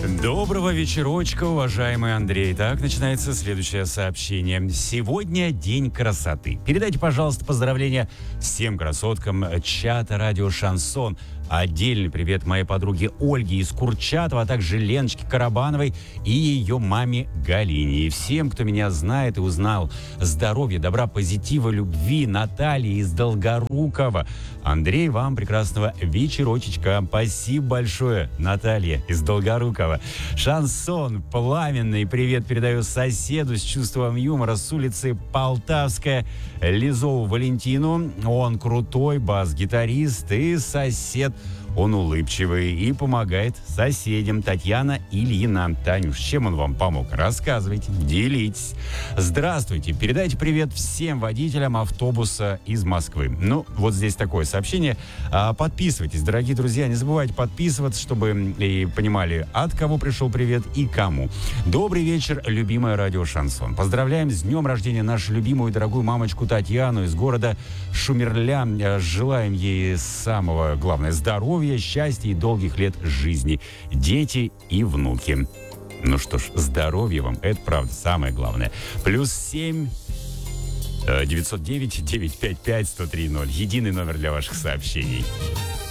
Доброго вечерочка, уважаемый Андрей. Так, начинается следующее сообщение. Сегодня день красоты. Передайте, пожалуйста, поздравления всем красоткам чата радио «Шансон». Отдельный привет моей подруге Ольге из Курчатова, а также Леночке Карабановой и ее маме Галине. И всем, кто меня знает и узнал, здоровья, добра, позитива, любви. Наталья из Долгорукова. Андрей, вам прекрасного вечерочечка. Спасибо большое, Наталья из Долгорукова. Шансон пламенный привет передаю соседу с чувством юмора с улицы Полтавская Лизову Валентину. Он крутой бас-гитарист и сосед. Он улыбчивый и помогает соседям. Татьяна Ильина. Танюш, чем он вам помог? Рассказывайте, делитесь. Здравствуйте. Передайте привет всем водителям автобуса из Москвы. Ну, вот здесь такое сообщение. Подписывайтесь, дорогие друзья. Не забывайте подписываться, чтобы и понимали, от кого пришел привет и кому. Добрый вечер, любимое радио «Шансон». Поздравляем с днем рождения нашу любимую и дорогую мамочку Татьяну из города Шумерля. Желаем ей самого, главное, здоровья, счастья и долгих лет жизни. Дети и внуки. Ну что ж, здоровья вам, это правда самое главное. +7 909 955 1030. Единый номер для ваших сообщений.